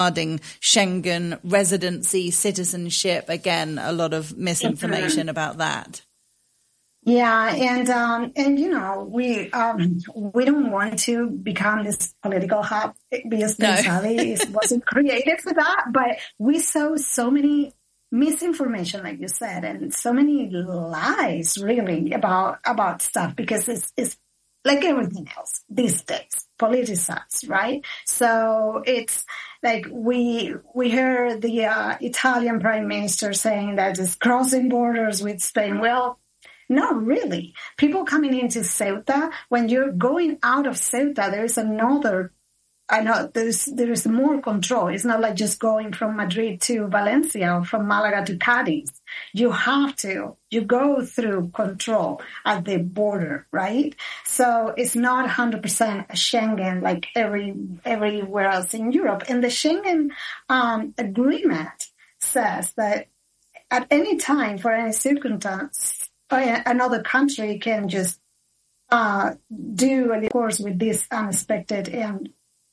regarding Schengen, residency, citizenship. Again, a lot of misinformation about that. Yeah, and you know, we don't want to become this political hub because Pensave wasn't created for that. But we saw so many misinformation, like you said, and so many lies, really, about stuff, because it's like everything else these days, politicized, right? So it's like we heard the Italian Prime Minister saying that it's crossing borders with Spain. Well, not really. People coming into Ceuta, when you're going out of Ceuta, there is there is more control. It's not like just going from Madrid to Valencia or from Malaga to Cadiz. You go through control at the border, right? So it's not 100% a Schengen like everywhere else in Europe. And the Schengen agreement says that at any time, for any circumstance, another country can just do, of course, with this unexpected and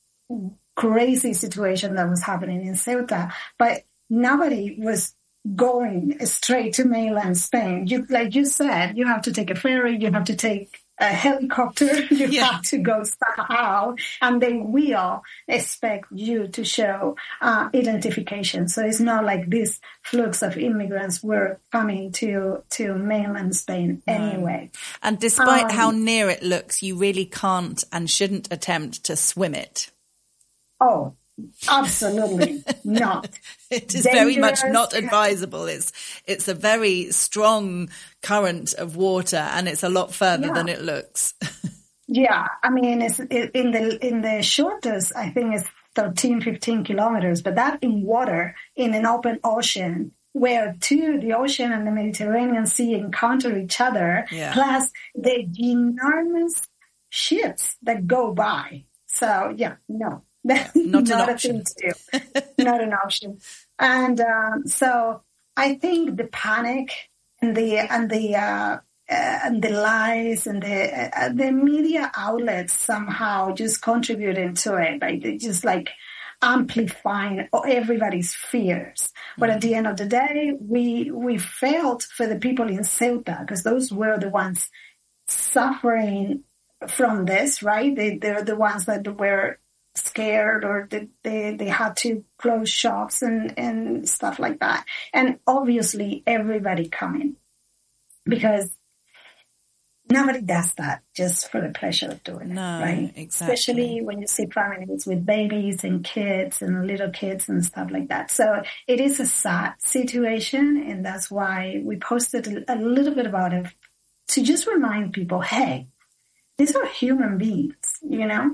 crazy situation that was happening in Ceuta, but nobody was going straight to mainland Spain. Like you said, you have to take a ferry, you have to take a helicopter, you have to go somehow, and they will expect you to show identification. So it's not like this flux of immigrants were coming to mainland Spain anyway. And despite how near it looks, you really can't and shouldn't attempt to swim it. Oh, absolutely not. It is very much not advisable. It's a very strong current of water, and it's a lot further than it looks. Yeah, I mean, it's in the shortest, I think it's 13, 15 kilometers, but that in water, in an open ocean, where the ocean and the Mediterranean Sea encounter each other, plus the enormous ships that go by. So, no. Not an a thing to do. Not an option. And so I think the panic and the lies and the media outlets somehow just contributed to it. Like they just like amplifying everybody's fears. But at the end of the day, we felt for the people in Ceuta, because those were the ones suffering from this, right? They're the ones that were scared, or they had to close shops and stuff like that. And obviously everybody coming, because nobody does that just for the pleasure of doing it, right? Exactly. Especially when you see families with babies and kids and little kids and stuff like that. So it is a sad situation, and that's why we posted a little bit about it, to just remind people, hey, these are human beings, you know?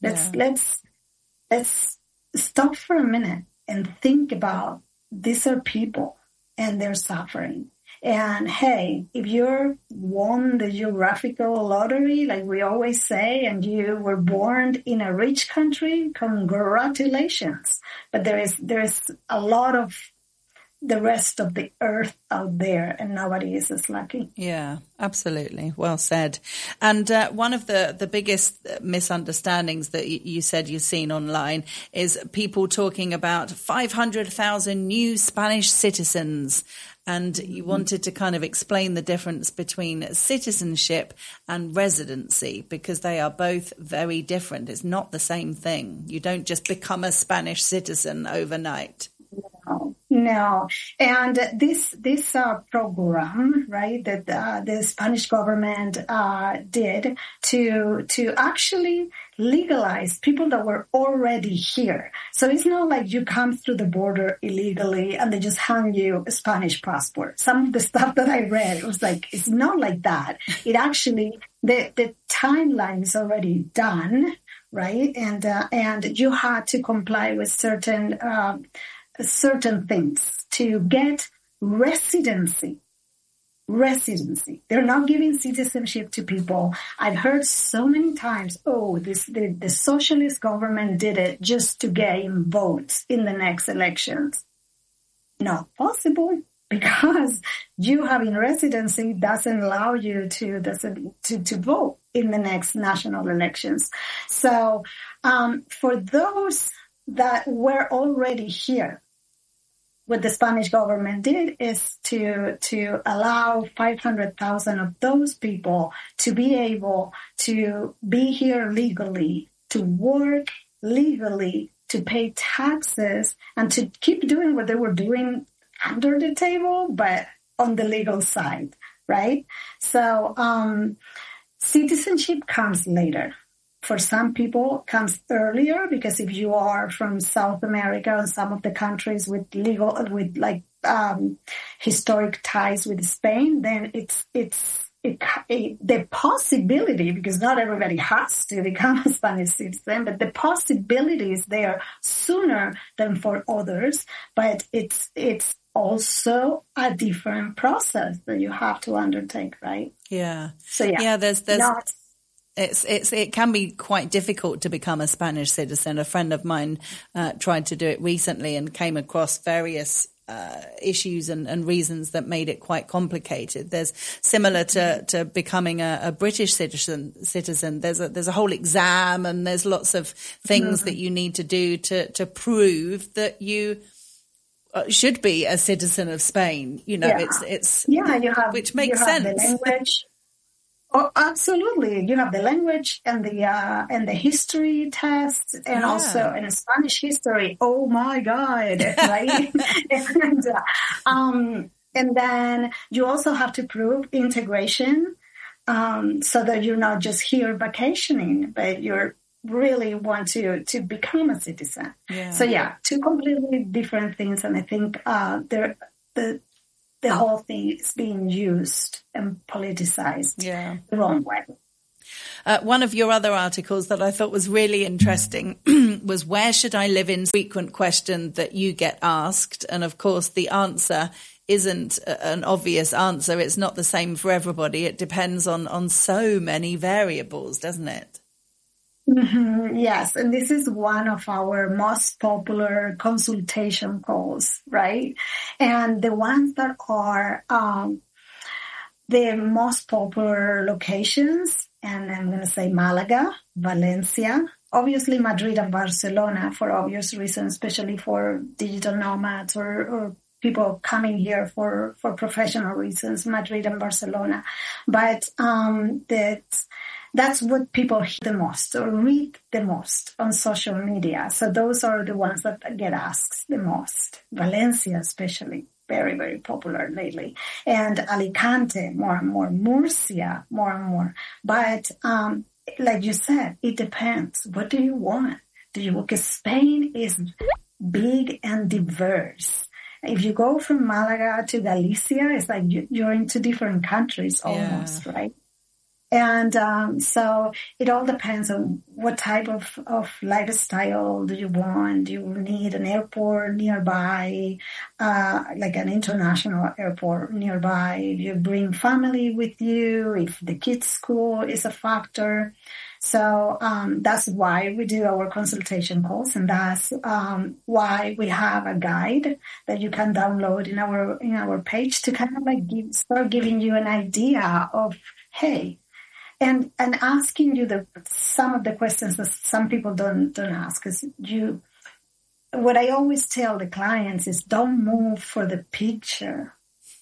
Let's stop for a minute and think about, these are people and they're suffering. And hey, if you're won the geographical lottery, like we always say, and you were born in a rich country, congratulations. But there is a lot of the rest of the earth out there, and nobody is as lucky. Yeah, absolutely. Well said. And one of the biggest misunderstandings that you said you've seen online is people talking about 500,000 new Spanish citizens. And you wanted to kind of explain the difference between citizenship and residency, because they are both very different. It's not the same thing. You don't just become a Spanish citizen overnight. No. And this program, right, that the Spanish government did to actually legalize people that were already here. So it's not like you come through the border illegally and they just hand you a Spanish passport. Some of the stuff that I read, it was like, it's not like that. It actually, the timeline is already done, right? And you had to comply with certain things to get residency. They're not giving citizenship to people. I've heard so many times, the socialist government did it just to gain votes in the next elections. Not possible, because you having residency doesn't allow you to vote in the next national elections. So for those that were already here. What the Spanish government did is to allow 500,000 of those people to be able to be here legally, to work legally, to pay taxes, and to keep doing what they were doing under the table, but on the legal side, right? So citizenship comes later. For some people, it comes earlier, because if you are from South America and some of the countries with historic ties with Spain, then the possibility, because not everybody has to become a Spanish citizen, but the possibility is there sooner than for others. But it's also a different process that you have to undertake, right? Yeah. So yeah, there's it can be quite difficult to become a Spanish citizen. A friend of mine tried to do it recently and came across various issues and reasons that made it quite complicated. There's similar to becoming a British citizen. There's a whole exam, and there's lots of things that you need to do to prove that you should be a citizen of Spain. You know, it's you have, which makes sense. The language. Oh, absolutely. You have the language and the history tests, and also in Spanish history. Oh my God, right? And then you also have to prove integration, so that you're not just here vacationing, but you're really want to become a citizen. Yeah. So two completely different things, and I think the whole thing is being used and politicized the wrong way. One of your other articles that I thought was really interesting was "Where should I live in?" Frequent question that you get asked. And of course, the answer isn't an obvious answer. It's not the same for everybody. It depends on so many variables, doesn't it? Mm-hmm. Yes, and this is one of our most popular consultation calls, right? And the ones that are the most popular locations, and I'm going to say Malaga, Valencia, obviously Madrid and Barcelona for obvious reasons, especially for digital nomads or people coming here for professional reasons, Madrid and Barcelona. But that's what people hear the most or read the most on social media. So those are the ones that get asked the most. Valencia especially, very, very popular lately. And Alicante, more and more. Murcia, more and more. But like you said, it depends. What do you want? Because Spain is big and diverse. If you go from Malaga to Galicia, it's like you're in two different countries almost, right? And so it all depends on what type of lifestyle do you want. Do you need an airport nearby, like an international airport nearby? If you bring family with you, if the kids' school is a factor. So that's why we do our consultation calls, and that's why we have a guide that you can download in our page to kind of like start giving you an idea of, hey, and asking you some of the questions that some people don't ask. Because what I always tell the clients is, don't move for the picture.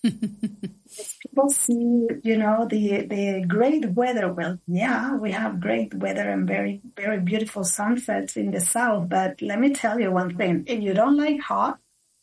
People see, the great weather. Well, yeah, we have great weather and very, very beautiful sunsets in the south. But let me tell you one thing: if you don't like hot,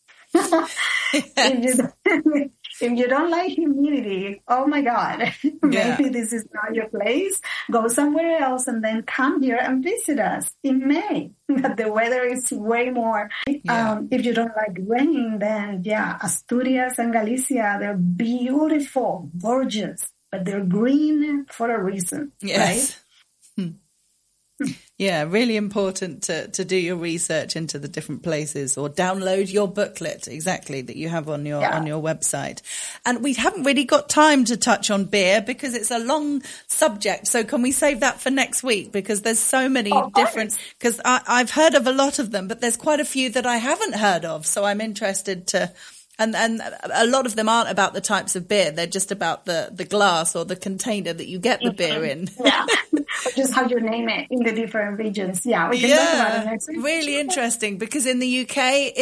if you don't like humidity, oh my God, maybe this is not your place. Go somewhere else and then come here and visit us in May. The weather is way more. If you don't like rain, then Asturias and Galicia, they're beautiful, gorgeous, but they're green for a reason, right? Yeah, really important to do your research into the different places, or download your booklet exactly that you have on your website. And we haven't really got time to touch on beer because it's a long subject. So can we save that for next week? Because there's so many different, because I've heard of a lot of them, but there's quite a few that I haven't heard of. So I'm interested to And a lot of them aren't about the types of beer. They're just about the glass or the container that you get the beer in. Yeah. Just how you name it in the different regions. Yeah. We can talk about it next week. Really interesting, because in the UK,